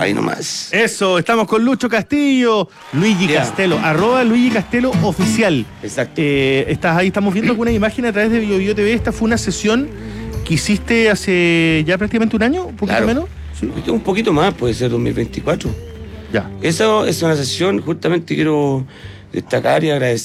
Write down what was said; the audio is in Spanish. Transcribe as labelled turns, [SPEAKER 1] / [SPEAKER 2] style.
[SPEAKER 1] ahí nomás.
[SPEAKER 2] Eso, estamos con Lucho Castillo, Luigi Castelo, @Luigi Castelo oficial.
[SPEAKER 1] Exacto.
[SPEAKER 2] Estás ahí, estamos viendo algunas imágenes a través de BioBio TV. Esta fue una sesión que hiciste hace ya prácticamente un año, un poquito menos.
[SPEAKER 1] ¿Sí? Un poquito más, puede ser 2024.
[SPEAKER 2] Ya.
[SPEAKER 1] Esa es una sesión, justamente quiero destacar y agradecer